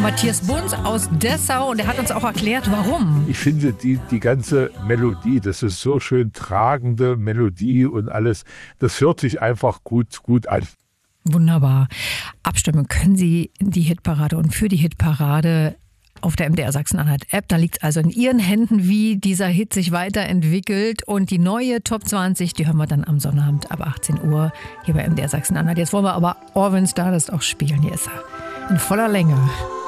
Matthias Bunz aus Dessau und er hat uns auch erklärt, warum. Ich finde die ganze Melodie, das ist so schön tragende Melodie und alles, das hört sich einfach gut an. Wunderbar. Abstimmen können Sie in die Hitparade und für die Hitparade auf der MDR Sachsen-Anhalt-App. Da liegt es also in Ihren Händen, wie dieser Hit sich weiterentwickelt. Und die neue Top 20, die hören wir dann am Sonnabend ab 18 Uhr hier bei MDR Sachsen-Anhalt. Jetzt wollen wir aber Orvin Stardust auch spielen. Hier ist er in voller Länge.